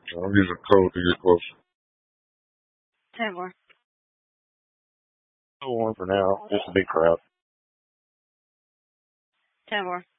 I'm using code to get closer. 10-4. No one for now. Just a big crowd. 10-4.